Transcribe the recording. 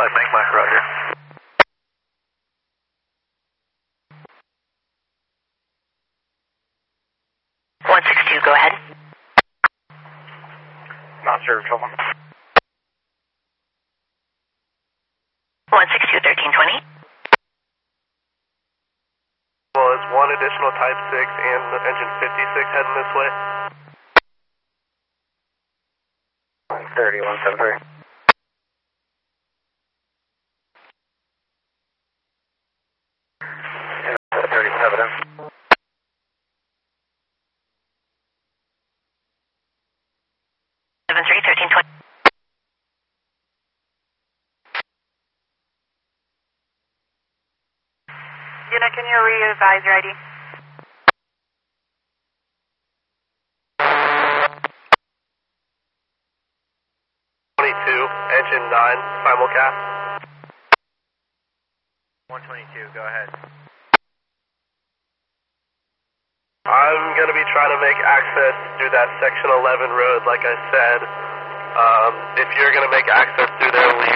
make my roger. 162, go ahead. Master, trouble. 162, 1320. Well, it's one additional Type 6 and the engine 56 heading this way. 130, 173. Yeah, 37. 1320. Unit, can you re-advise your ID? Engine 9, simulcast. 122, go ahead. I'm going to be trying to make access through that Section 11 road, like I said. If you're going to make access through there, will you